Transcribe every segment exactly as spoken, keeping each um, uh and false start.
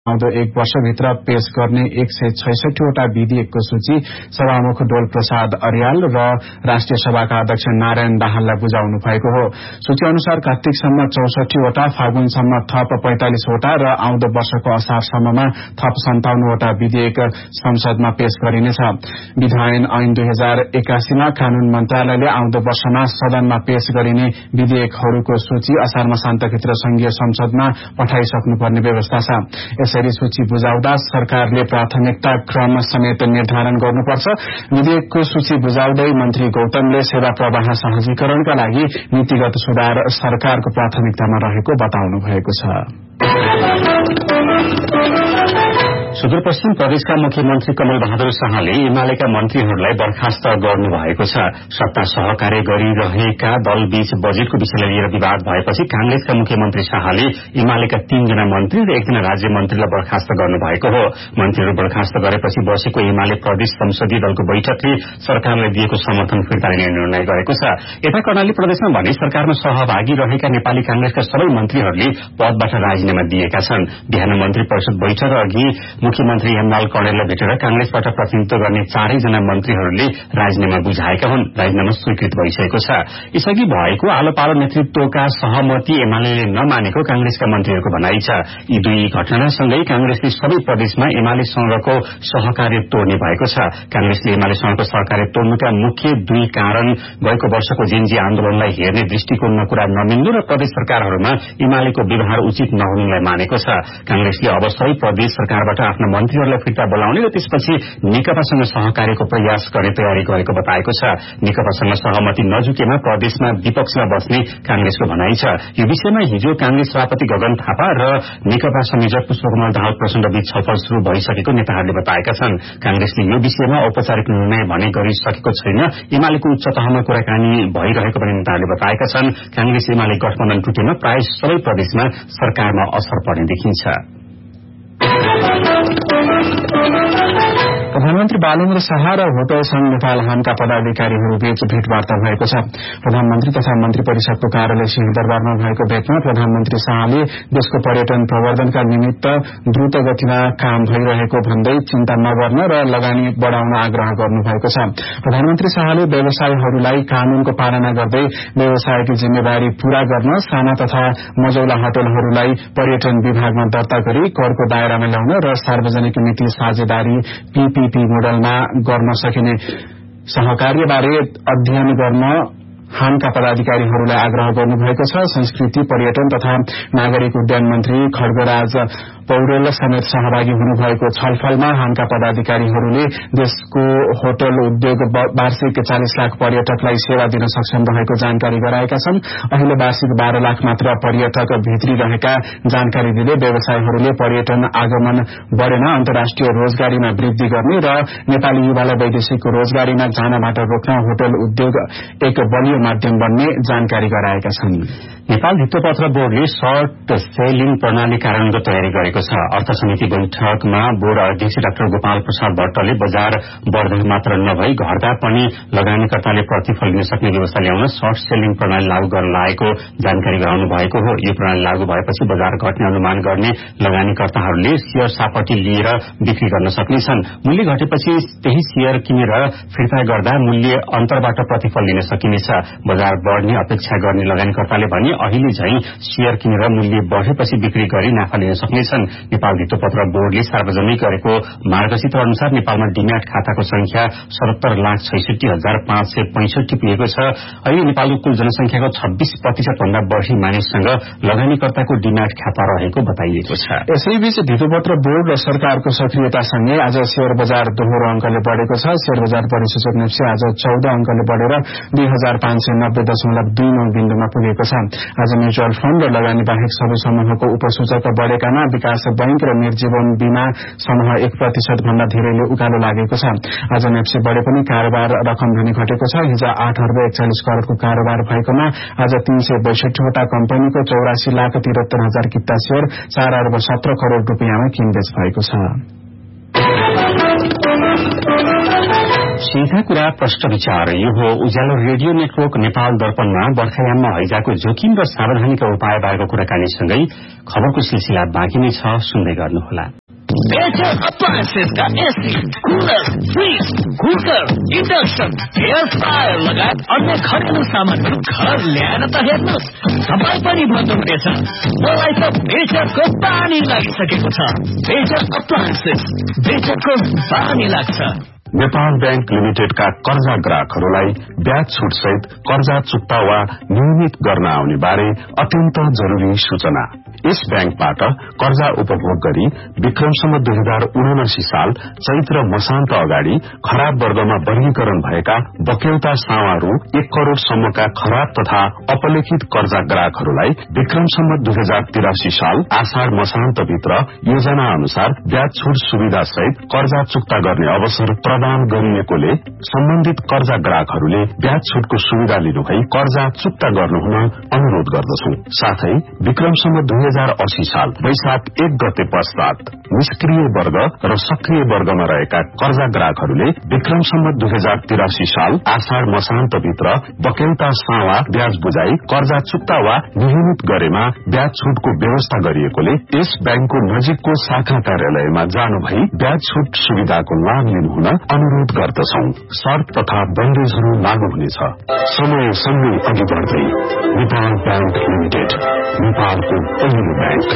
आउँदो एक वर्षभित्र पेश गर्ने एक सय छैसठीवटा विधेयकको सूची सभामुख डोल प्रसाद अर्याल र राष्ट्रिय सभाका अध्यक्ष नारायण दाहाललाई बुझाउनु भएको हो। सूची अनुसार कार्तिकसम्म चौसठीवटा, फागुनसम्म थप पैंतालिसवटा र आउँदो वर्षको असारसम्ममा थप सन्ताउन्नवटा विधेयक संसदमा पेश गरिनेछ। विधायन ऐन दुई हजार एकासीमा कानून मन्त्रालयले आउँदो वर्षमा सदनमा पेश गरिने विधेयकहरूको सूची असारमा शान्तक्षेत्र संघीय संसदमा पठाइसक्नुपर्ने व्यवस्था छ। यसरी सूची बुझाउँदा सरकारले प्राथमिकता क्रम समेत निर्धारण गर्नुपर्छ। विधेयकको सूची बुझाउँदै मन्त्री गौतमले सेवा प्रवाह सहजीकरणका लागि नीतिगत सुधार सरकारको प्राथमिकतामा रहेको बताउनु भएको छ। सुदूरपश्चिम प्रदेशका मुख्यमन्त्री कमल बहादुर शाहले एमालेका मन्त्रीहरूलाई बर्खास्त गर्नुभएको छ। सत्ता सहकार्य गरिरहेका दलबीच बजेटको विषयलाई लिएर विवाद भएपछि कांग्रेसका मुख्यमन्त्री शाहले एमालेका तीनजना मन्त्री र एकजना राज्य मन्त्रीलाई बर्खास्त गर्नुभएको हो। मन्त्रीहरू बर्खास्त गरेपछि बसेको एमाले प्रदेश संसदीय दलको बैठकले सरकारलाई दिएको समर्थन फिर्ता लिने निर्णय गरेको छ। यता कर्णाली प्रदेशमा भने सरकारमा सहभागी रहेका नेपाली कांग्रेसका सबै मन्त्रीहरूले पदबाट राजीनामा दिएका छन्। बिहान मन्त्री परिषद बैठक अघि मुख्यमन्त्री हेमलाल कौडेललाई भेटेर कांग्रेसबाट प्रतिनिधित्व गर्ने चारैजना मन्त्रीहरूले राजीनामा बुझाएका हुन्। राजीनामा स्वीकृत भइसकेको छ। यसअघि भएको आलो पालो नेतृत्वका सहमति एमालेले नमानेको कांग्रेसका मन्त्रीहरूको भनाइ छ। यी दुई घटनासँगै कांग्रेसले सबै प्रदेशमा एमालेसँगको सहकार्य तोड्ने भएको छ। कांग्रेसले एमालेसँगको सहकार्य तोड्नुका मुख्य दुई कारण गएको वर्षको जेनजी आन्दोलनलाई हेर्ने दृष्टिकोणमा कुरा नमिल्नु र प्रदेश सरकारहरूमा एमालेको व्यवहार उचित नहुनुलाई मानेको छ। कांग्रेसले अब सबै प्रदेश सरकारबाट आफ्ना मन्त्रीहरूलाई फिर्ता बोलाउने र त्यसपछि नेकपासँग सहकार्यको प्रयास गर्ने तयारी गरेको बताएको छ। नेकपासँग सहमति नजुकेमा प्रदेशमा विपक्षमा बस्ने कांग्रेसको भनाइ छ। यो विषयमा हिजो कांग्रेस सभापति गगन थापा र नेकपा संयोजक पुष्पकमल दाहाल प्रचण्डबीच छलफल शुरू भइसकेको नेताहरूले बताएका छन्। कांग्रेसले यो विषयमा औपचारिक निर्णय भने गरिसकेको छैन। एमालेको उच्च तहमा कुराकानी भइरहेको पनि नेताहरूले बताएका छन्। कांग्रेस एमाले गठबन्धन टुटेमा प्राय सबै प्रदेशमा सरकारमा असर पर्ने देखिन्छ। प्रधानमन्त्री बालेन्द्र शाह र होटल संघ नेपाल हामका पदाधिकारीहरू बीच भेटवार्ता भएको छ। प्रधानमन्त्री तथा मन्त्री परिषदको कार्यालय सिंहदरबारमा भएको भेटमा प्रधानमन्त्री शाहले देशको पर्यटन प्रवर्धनका निमित्त द्रुत गतिमा काम भइरहेको भन्दै चिन्ता नगर्न र लगानी बढ़ाउन आग्रह गर्नुभएको छ। प्रधानमन्त्री शाहले व्यवसायीहरूलाई कानूनको पालना गर्दै व्यवसायकी जिम्मेवारी पूरा गर्न, साना तथा मझौला होटलहरूलाई पर्यटन विभागमा दर्ता गरी करको दायरामा ल्याउन र सार्वजनिक नीति साझेदारी पीपीपी मोडलमा गर्न सकिने सहकार्यबारे अध्ययन गर्न हामका पदाधिकारीहरूलाई आग्रह गर्नुभएको छ। संस्कृति, पर्यटन तथा नागरिक उड्डयन मन्त्री खड्गराज पौडेल समेत सहभागी हुनुभएको छलफलमा हामका पदाधिकारीहरूले देशको होटल उद्योग वार्षिक चालिस लाख पर्यटकलाई सेवा दिन सक्षम रहेको जानकारी गराएका छन्। अहिले वार्षिक बाह्र लाख मात्र पर्यटक भित्री रहेका जानकारी दिँदै व्यवसायीहरूले पर्यटन आगमन बढ़ेमा अन्तर्राष्ट्रिय रोजगारीमा वृद्धि गर्ने र नेपाली युवालाई वैदेशिक रोजगारीमा जानबाट रोक्न होटल उद्योग एक बलियो माध्यम बन्ने जानकारी गराएका छन्। नेपाल भित्तपत्र बोर्डले सर्ट सेलिङ प्रणाली कार्यान्वयनको तयारी गरेको छ। अर्थ समिति बैठकमा बोर्ड अध्यक्ष डाक्टर गोपाल प्रसाद भट्टले बजार वर्धन मात्र नभई घट्दा पनि लगानीकर्ताले प्रतिफल लिन सक्ने व्यवस्था ल्याउन सर्ट सेलिङ प्रणाली लागू गर्न लागेको जानकारी गराउनु भएको हो। यो प्रणाली लागू भएपछि बजार घट्ने अनुमान गर्ने लगानीकर्ताहरूले शेयर सापटी लिएर बिक्री गर्न सक्नेछन्। मूल्य घटेपछि त्यही शेयर किनेर फिर्ता गर्दा मूल्य अन्तरबाट प्रतिफल लिन सकिनेछ। बजार बढ़ने अपेक्षा गर्ने लगानीकर्ताले भने अहिले झै शेयर किनेर मूल्य बढ़ेपछि बिक्री गरी नाफा लिन सक्नेछन्। नेपाल भित्तपत्र बोर्डले सार्वजनिक गरेको मार्गचित्र अनुसार नेपालमा डिम्याट खाताको संख्या सतहत्तर लाख छैसठी हजार पाँच सय पैंसठी पुगेको छ। अहिले नेपालको कुल जनसंख्याको छब्बीस प्रतिशत भन्दा बढ़ी मानिससँग लगानीकर्ताको डिम्याट खाता रहेको बताइएको छ। यसैबीच भित्तपत्र बोर्ड र सरकारको सक्रियतासँगै आज शेयर बजार दोहोरो अंकले बढ़ेको छ। शेयर बजार परिसूचक नेप्से आज चौध अंकले बढ़ेर दुई हजार पाँच सय नब्बे दशमलव दुई नौ बिन्दुमा पुगेको छ। आज म्युचुअल फण्ड र लगानी बाहेक सबै समूहको उपसूचक बढ़ेकामा विकास बैंक र निर्जीवन बीमा समूह एक प्रतिशत भन्दा धेरैले उकालो लागेको छ। आज नेप्से बढ़े पनि कारोबार रकम भने घटेको छ। हिजो आठ अर्ब एकचालिस करोड़को कारोबार भएकोमा आज तीन सय बैसठीवटा कम्पनीको चौरासी लाख तिहत्तर हजार किता शेयर चार अर्ब सत्र करोड़ रूपियाँमा किनबेच भएको छ। सीधा कुरा प्रश्न विचार यो हो उज्यालो रेडियो नेटवर्क नेपाल दर्पणमा बर्खायाममा हैजाको जोखिम र सावधानीका उपाय बारेको कुराकानीसँगै खबरको सिलसिला बाँकी नै छ, सुन्दै गर्नुहोला। बेटर अप्लायन्सेस का AC, cooler, fridge, cooker, induction, air fryer लगायत अन्य घरेलु सामानहरू घर ल्याएर त हेर्नुहोस्, तपाईँ पनि भन्नुहुनेछ मलाई त बेटरको पानी लागिसकेको छ। बेटर अप्लायन्सेस, बेटरको पानी लाग्छ। नेपाल बैंक लिमिटेडका कर्जा ग्राहकहरूलाई ब्याज छुट सहित कर्जा चुक्ता वा नियमित गर्न आउने बारे अत्यन्त जरूरी सूचना। यस बैंकबाट कर्जा उपभोग गरी विक्रमसम्म दुई हजार उनासी साल चैत्र मसान्त अगाडि खराब वर्गमा वर्गीकरण भएका बक्यौता सावारू एक करोड़ सम्मका खराब तथा अपलेखित कर्जा ग्राहकहरूलाई विक्रमसम्म दुई हजार तिरासी साल आषाढ़ मसान्त भित्र योजना अनुसार ब्याज छुट सुविधा सहित कर्जा चुक्ता गर्ने अवसर प्रदान गरिएकोले सम्बन्धित कर्जा ग्राहकहरूले ब्याज छुटको सुविधा लिनुभई कर्जा चुक्ता गर्नुहुन अनुरोध गर्दछौं। साथै विक्रमसम्म दुई हजार अस्सी साल वैशाख एक गते पश्चात निष्क्रिय वर्ग र सक्रिय वर्गमा रहेका कर्जा ग्राहकहरूले विक्रमसम्म दुई हजार तिरासी साल आषाढ़ मसान्त भित्र बक्यौता सावा ब्याज बुझाई कर्जा चुक्ता वा नियमित गरेमा ब्याज छुटको व्यवस्था गरिएकोले यस बैंकको नजिकको शाखा कार्यालयमा जानु भई ब्याज छुट सुविधाको लाभ लिनुहुन अनुरोध गर्दछौं। शर्त तथा बन्देजहरू लागू हुनेछ। समय सँगै अघि बढ्दै नेपाल बैंक लिमिटेड, नेपालको पहिलो बैंक।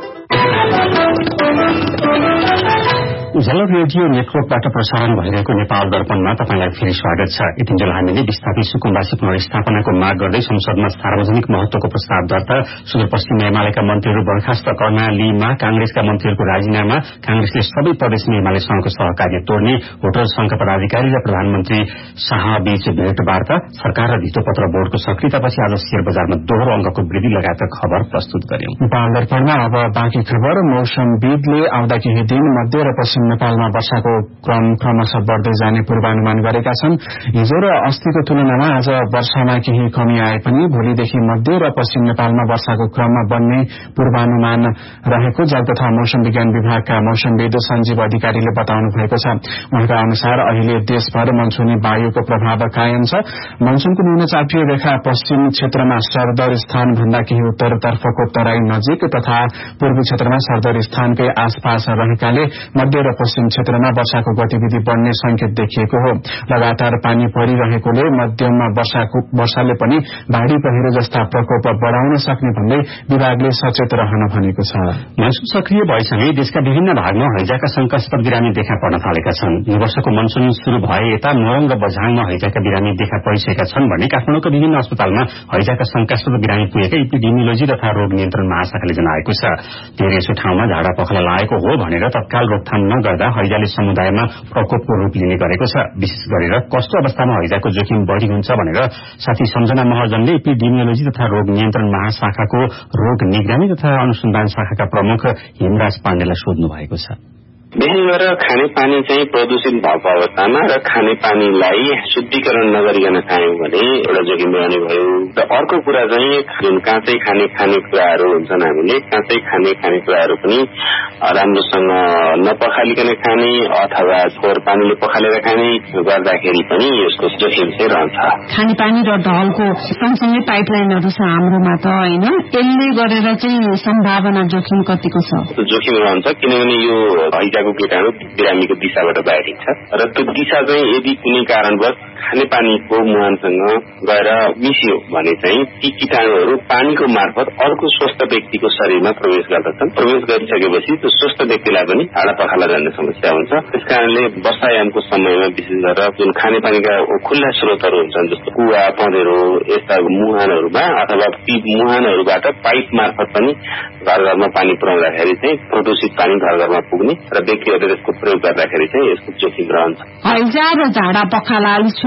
उज्यालो रेडियो नेटवर्कबाट प्रसारण भइरहेको नेपाल दर्पणमा तपाईंलाई फेरि स्वागत छ। यतिन्जेल हामीले विस्थापित सुकुम्बासी पुनर्स्थापनाको माग गर्दै संसदमा सार्वजनिक महत्वको प्रस्ताव दर्ता, सुदूरपश्चिम एमालेका मन्त्रीहरू बर्खास्त कर्णालीमा कांग्रेसका मन्त्रीहरूको राजीनामा, कांग्रेसले सबै प्रदेशमा एमालेसँगको सहकार्य तोड्ने, होटल संघका पदाधिकारी र प्रधानमन्त्री शाह बीच भेटवार्ता, सरकार र धितोपत्र बोर्डको सक्रियतापछि आज शेयर बजारमा दोहोरो अंकको वृद्धि लगायतका खबर प्रस्तुत गर्यौं। नेपाल दर्पणमा अब बाँकी खबर। मौसमविदले आउँदा केही दिन मध्य र पश्चिम नेपालमा वर्षाको क्रम क्रमशः बढ़दै जाने पूर्वानुमान गरेका छन्। हिजो र अस्तिको तुलनामा आज वर्षामा केही कमी आए पनि भोलिदेखि मध्य र पश्चिम नेपालमा वर्षाको क्रममा बन्ने पूर्वानुमान रहेको जल तथा मौसम विज्ञान विभागका मौसमविद सञ्जीव अधिकारीले बताउनु भएको छ। उहाँका अनुसार अहिले देशभर मनसुनी वायुको प्रभाव कायम छ। मनसुनको न्यूनचापीय रेखा पश्चिम क्षेत्रमा सरदर स्थान भन्दा केही उत्तरतर्फको तराई नजिक तथा पूर्वी क्षेत्रमा सरदर स्थानकै आसपास रहेकाले मध्य र पश्चिम क्षेत्रमा वर्षाको गतिविधि बढ़ने संकेत देखिएको हो। लगातार पानी परिरहेकोले मध्यममा वर्षाले पनि भारी पहिरो जस्ता प्रकोप बढ़ाउन सक्ने भन्दै विभागले सचेत रहन भनेको छ। मनसुन सक्रिय भएसँगै देशका विभिन्न भागमा हैजाका शंकास्पद बिरामी देखा पर्न थालेका छन्। यो वर्षको मनसुन शुरू भए यता मोरङ र बझाङमा हैजाका बिरामी देखा परिसकेका छन् भने काठमाडौँका विभिन्न अस्पतालमा हैजाका शंकास्पद बिरामी पुगेका इपिडेमियोलोजी तथा रोग नियन्त्रण महाशाखाले जनाएको छ। धेरैसो ठाउँमा झाडा पखला लागेको हो भनेर तत्काल रोकथाम नगर्दा हैजाले समुदायमा प्रकोपको रूप लिने गरेको छ। विशेष गरेर कस्तो अवस्थामा हैजाको जोखिम बढ़ी हुन्छ भनेर साथी सम्झना महर्जनले इपिडेमियोलोजी तथा रोग नियन्त्रण महाशाखाको रोग निगरानी तथा अनुसन्धान शाखाका प्रमुख हेमराज पाण्डेलाई सोध्नु भएको छ। विशेष गरेर खानेपानी चाहिँ प्रदूषित भएको अवस्थामा र खानेपानीलाई शुद्धिकरण नगरिकन खायौं भने एउटा जोखिम रहने भयो। र अर्को कुरा चाहिँ जुन काँचै खाने खानेकुराहरू हुन्छन्, हामीले काँचै खाने खानेकुराहरू पनि राम्रोसँग नपखालिकन खाने अथवा फोहोर पानीले पखालेर खाने गर्दाखेरि पनि यसको जोखिम चाहिँ रहन्छ। खानेपानी र ढलको सँगसँगै पाइपलाइनहरू छ हाम्रोमा त होइन, यसले गरेर चाहिँ सम्भावना जोखिम कतिको छ? जोखिम रहन्छ किनभने यो हैजाको कीटाणु बिरामीको दिशाबाट बाहिरिन्छ र त्यो दिशा चाहिँ यदि कुनै कारणवश खानेपानीको मुहानसँग गएर मिसियो भने चाहिँ ती कीटाणुहरू पानीको मार्फत अर्को स्वस्थ व्यक्तिको शरीरमा प्रवेश गर्दछन्। प्रवेश गरिसकेपछि त्यो स्वस्थ व्यक्तिलाई पनि झाडा पखाला जाने समस्या हुन्छ। त्यसकारणले वर्षायामको समयमा विशेष गरेर जुन खानेपानीका खुल्ला स्रोतहरू हुन्छन् जस्तो कुवा पँधेरो यस्ता मुहानहरूमा अथवा ती मुहानहरूबाट पाइप मार्फत पनि घर घरमा पानी पुर्याउँदाखेरि चाहिँ प्रदूषित पानी घर घरमा पुग्ने र व्यक्तिहरूले त्यसको प्रयोग गर्दाखेरि चाहिँ यसको जोखिम रहन्छ। हैजा र झाडा पखाला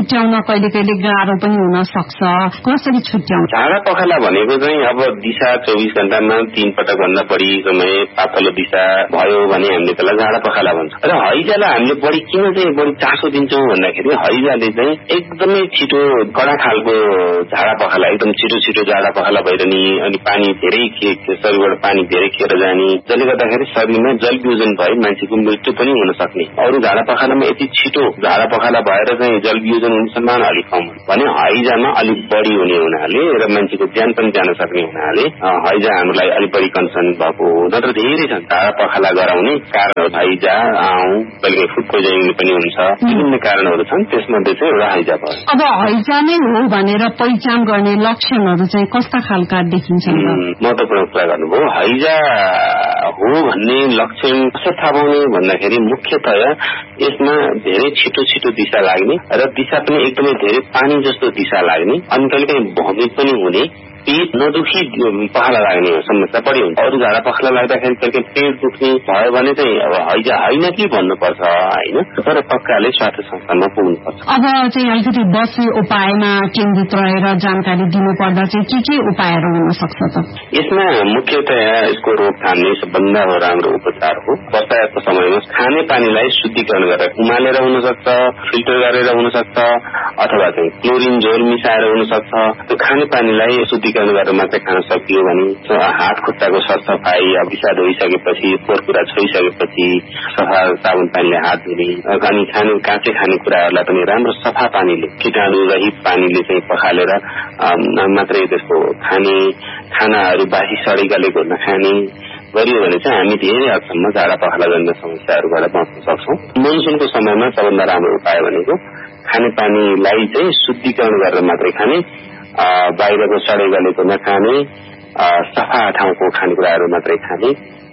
छुट्याउन कहिले कहिले गाह्रो पनि हुन सक्छ, कसरी छुट्याउनु? झाडा पखाला भनेको चाहिँ अब दिशा चौबिस घण्टामा तीन पटक भन्दा बढी समय पातलो दिशा भयो भने हामीले त्यसलाई झाडा पखाला भन्छ। र हैजालाई हामीले बढी किन चाहिँ बढी चासो दिन्छौँ भन्दाखेरि हैजाले चाहिँ एकदमै छिटो कडा खालको झाडा पखाला, एकदम छिटो छिटो झाडा पखाला भइरहने, अनि पानी धेरै शरीरबाट पानी धेरै खेर जाने, जसले गर्दाखेरि शरीरमा जल वियोजन भए मान्छेको मृत्यु पनि हुन सक्ने। अरू झाडा पखालामा यति छिटो झाडा पखाला भएर चाहिँ जल वियोजन हुने सम्भावना अलिक कम भने हैजामा अलिक बढी हुने हुनाले र मान्छेको ज्यान पनि जान सक्ने हुनाले हैजा हामीलाई अलिक बढी कन्सर्न भएको। नत्र धेरै छन् झाडा पखाला गराउने कारणहरू, हैजा, आउँ, कहिले फुड पोइजनिङ पनि हुन्छ, विभिन्न कारणहरू छन्, त्यसमध्ये चाहिँ एउटा हैजा भयो। अब हैजा नै हो भनेर पहिचान गर्ने लक्षणहरू चाहिँ कस्ता खालका देखिन्छन्? महत्वपूर्ण कुरा गर्नुभयो। हैजा हो भन्ने लक्षण कसरी थाहा पाउने भन्दाखेरि मुख्यतया यसमा धेरै छिटो छिटो दिशा लाग्ने र दिशा पनि एकदमै धेरै पानी जस्तो दिशा लाग्ने, अनि कहिले काहीँ भमिट पनि हुने, पेट नदुखी पखाला लाग्ने समस्या बढी हुन्छ। अरू झाडा पखाला लाग्दाखेरि कहिले काहीँ पेट दुख्ने भयो भने चाहिँ अब हैजा होइन कि भन्नुपर्छ होइन, तर पक्काले स्वास्थ्य संस्थानमा पुग्नुपर्छ। अब चाहिँ अलिकति बस्ने उपायमा केन्द्रित रहेर जानकारी दिनुपर्दा चाहिँ के के उपायहरू हुन सक्छ त? यसमा मुख्यतया यसको रोकथाम नै सबभन्दा राम्रो उपचार हो। बर्सातको समयमा खाने पानीलाई शुद्धिकरण गरेर उमालेर हुन सक्छ, फिल्टर गरेर हुन सक्छ, अथवा चाहिँ क्लोरिन झोल मिसाएर हुन सक्छ। त्यो खाने पानीलाई शुद्धिकरण गरेर मात्रै खान सकियो भने हात खुट्टाको सरसफाई, अब दिशा धोइसकेपछि, फोहोर कुरा छोइसकेपछि सफा साबुन पानीले हात धुने, अनि खाने काँचै खाने कुराहरूलाई पनि राम्रो सफा पानीले, कीटाणु रहित पानीले चाहिँ पखालेर मात्रै त्यसको खाने, खानाहरू बासी सडै गलेको नखाने गरियो भने चाहिँ हामी धेरै हदसम्म झाडा पखाला जन्य समस्याहरूबाट बाँच्न सक्छौँ। मनसुनको समयमा सबभन्दा राम्रो उपाय भनेको खाने पानीलाई चाहिँ शुद्धिकरण गरेर मात्रै खाने, बाहिरको सडै गलेको नखाने, सफा ठाउँको खानेकुराहरू मात्रै खाने,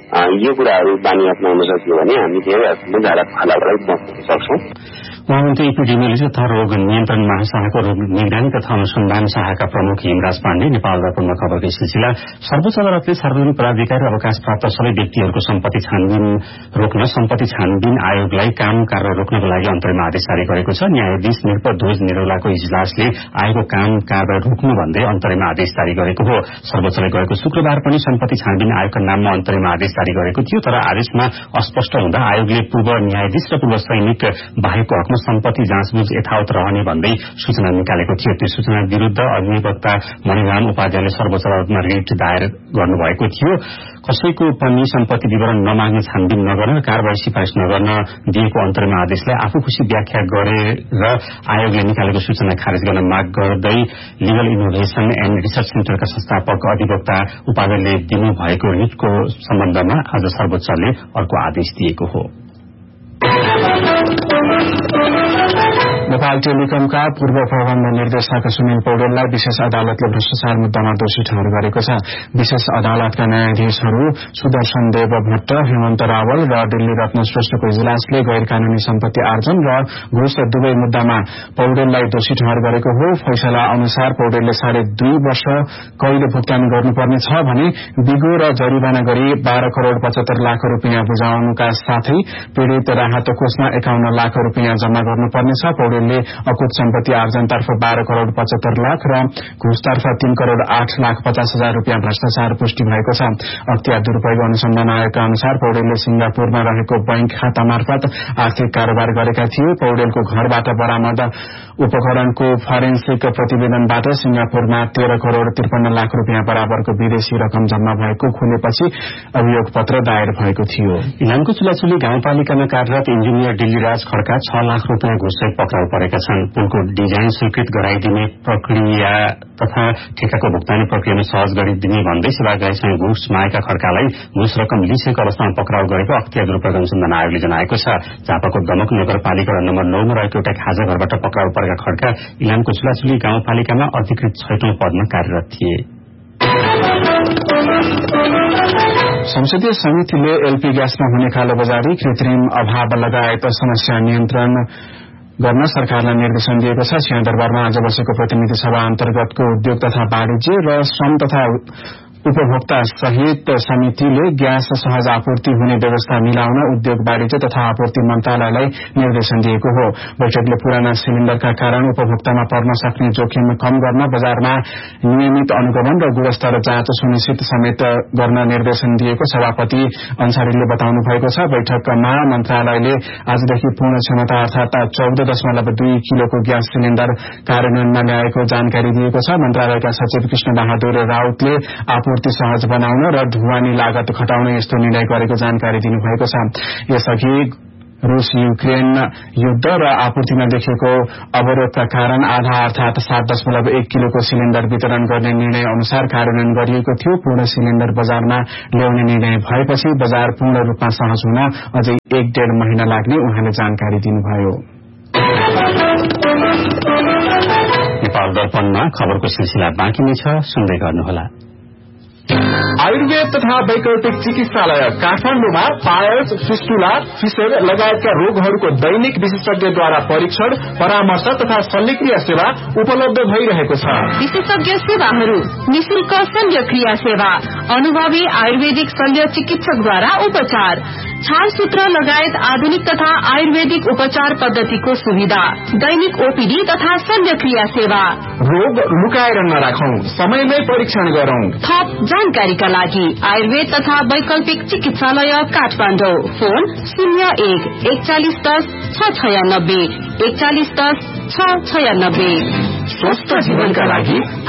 यो कुराहरू बानी अप्नाउन सकियो भने हामी धेरै हदसम्म झाडा पखालाबाट बाँच्न सक्छौँ। महामन्त्री एपिडेमियोलोजी तथा रोग नियन्त्रण महाशाखाको रोग निगरानी तथा अनुसन्धान शाखाका प्रमुख हिमराज पाण्डे नेपाल दर्पणमा खबरको सिलसिला। सर्वोच्च अदालतले सार्वजनिक प्राधिकार अवकाश प्राप्त सबै व्यक्तिहरूको सम्पत्ति छानबिन रोक्न सम्पत्ति छानबिन आयोगलाई काम कार्य रोक्नको लागि अन्तरिम आदेश जारी गरेको छ। न्यायाधीश निरपध्वज निरौलाको इजलासले आयोगको काम कार्य रोक्नु भन्दै अन्तरिम आदेश जारी गरेको हो। सर्वोच्चले गएको शुक्रबार पनि सम्पत्ति छानबिन आयोगका नाममा अन्तरिम आदेश जारी गरेको थियो, तर आदेशमा अस्पष्ट हुँदा आयोगले पूर्व न्यायाधीश र पूर्व सैनिक बाहेकको हकमा सम्पत्ति जाँचबुझ यथावत रहने भन्दै सूचना निकालेको थियो। त्यो सूचना विरूद्ध अधिवक्ता मणिराम उपाध्यायले सर्वोच्च अदालतमा रिट दायर गर्नुभएको थियो। कसैको पनि सम्पत्ति विवरण नमाग्ने, छानबिन नगर्न, कारबाही सिफारिश नगर्न दिएको अन्तरिम आदेशलाई आफू खुशी व्याख्या गरेर आयोगले निकालेको सूचना खारेज गर्न माग गर्दै लिगल इनोभेशन एण्ड रिसर्च सेन्टरका संस्थापक अधिवक्ता उपाध्यायले दिनुभएको रिटको सम्बन्धमा आज सर्वोच्चले अर्को आदेश दिएको हो। नेपाल टेलिकमका पूर्व प्रबन्ध निर्देशक सुनिल पौडेललाई विशेष अदालतले भ्रष्टाचार मुद्दामा दोषी ठहर गरेको छ। विशेष अदालतका न्यायाधीशहरू सुदर्शन देव भट्ट, हेमन्त रावल र दिल्ली रत्न श्रेष्ठको इजलासले गैर कानूनी सम्पत्ति आर्जन र घुस दुवै मुद्दामा पौडेललाई दोषी ठहर गरेको हो। फैसला अनुसार पौडेलले साढे दुई वर्ष कैद भुक्तानी गर्नुपर्ने छ भने बिगो र जरिवाना गरी बाह्र करोड़ पचहत्तर लाख रूपियाँ बुझाउनुका साथै पीड़ित राहत कोषमा एकाउन्न लाख रूपियाँ जम्मा गर्नुपर्नेछ। पौडेलले अकुत सम्पत्ति आर्जनतर्फ बाह्र करोड़ पचहत्तर लाख र घुसतर्फ तीन करोड़ आठ लाख पचास हजार रूपियाँ भ्रष्टाचार पुष्टि भएको छ। अख्तियार दुरूपयोग अनुसन्धान आयोगका अनुसार पौडेलले सिंगापुरमा रहेको बैंक खाता मार्फत आर्थिक कारोबार गरेका थिए। पौडेलको घरबाट बरामद उपकरणको फरेन्सिक प्रतिवेदनबाट सिंगापुरमा तेह्र करोड़ त्रिपन्न लाख रूपियाँ बराबरको विदेशी रकम जम्मा भएको खुलेपछि अभियोग पत्र दायर भएको थियो। इलामको चुलाचुली गाउँपालिकामा कार्यरत इन्जिनियर दिल्लीराज खड्का छ लाख रूपियाँ घुससहित पक्राउ परेका छन्। पुलको डिजाइन स्वीकृत गराइदिने प्रक्रिया तथा ठेकाको भुक्तानी प्रक्रियामा सहज गरिदिने भन्दै सेवाग्राहीसँग घुस मागेका खड्कालाई घुस रकम लिइसकेको अवस्थामा पक्राउ गरेको अख्तियार दुरूपयोग अनुसन्धान आयोगले जनाएको छ। झापाको दमक नगरपालिका नम्बर नौमा रहेको एउटा खाजा घरबाट पक्राउ परेका खड्का इलामको चुलाचुली गाउँपालिकामा अधिकृत छैटौं पदमा कार्यरत थिए। संसदीय समितिले एलपी ग्यासमा हुने कालोबजारी, कृत्रिम अभाव लगायत समस्या नियन्त्रण गर्न सरकारलाई निर्देशन दिएको छ। सिंहदरबारमा आज बसेको प्रतिनिधि सभा अन्तर्गतको उद्योग तथा वाणिज्य र श्रम तथा उपभोक्ता सहित समितिले ग्यास सहज आपूर्ति हुने व्यवस्था मिलाउन उद्योग वाणिज्य तथा आपूर्ति मन्त्रालयलाई निर्देशन दिएको हो। बैठकले पुराना सिलिण्डरका कारण उपभोक्तामा पर्न सक्ने जोखिम कम गर्न बजारमा नियमित अनुगमन र गुणस्तर जाँच सुनिश्चित समेत गर्न निर्देशन दिएको सभापति अन्सारीले बताउनु भएको छ। बैठकमा मन्त्रालयले आजदेखि पूर्ण क्षमता अर्थात चौध दशमलव दुई किलोको ग्यास सिलिण्डर कार्यान्वयनमा ल्याएको जानकारी दिएको छ। मन्त्रालयका सचिव कृष्ण बहादुर राउतले आपूर्ति सहज बनाउन र ढुवानी लागत घटाउन यस्तो निर्णय गरेको जानकारी दिनुभएको छ। यसअघि रूस युक्रेन युद्ध र आपूर्तिमा देखिएको अवरोधका कारण आधा अर्थात सात दशमलव एक किलोको सिलिण्डर वितरण गर्ने निर्णय अनुसार कार्यान्वयन गरिएको थियो। पूर्ण सिलिण्डर बजारमा ल्याउने निर्णय भएपछि बजार पूर्ण रूपमा सहज हुन अझै एक डेढ़ महिना लाग्ने उहाँले जानकारी दिनुभयो। नेपाल दर्पणमा खबरको सिलसिला बाँकी नै छ, सुन्दै गर्नुहोला। आयुर्वेद तथा वैकल्पिक चिकित्सालय काठमाडौँमा पायल्स, फिस्टुला, फिसर लगायतका रोगहरूको दैनिक विशेषज्ञद्वारा परीक्षण, परामर्श तथा शल्यक्रिया सेवा उपलब्ध भइरहेको छ। विशेषज्ञ सेवाहरू, निशुल्क शल्यक्रिया सेवा, अनुभवी आयुर्वेदिक शल्य चिकित्सकद्वारा उपचार, छालसूत्र लगायत आधुनिक तथा आयुर्वेदिक उपचार पद्धतिको सुविधा, दैनिक ओपीडी तथा शल्यक्रिया सेवा। रोग लुकाएर नराखौं, समयमै परीक्षण गरौं। थप जानकारीका लागि आयुर्वेद तथा वैकल्पिक चिकित्सालय काठमाडौँ, फोन शून्य एक एकचालिस दस छ छयानब्बे एकचालिस दस छ छयानब्बे। स्वस्थ जीवनका लागि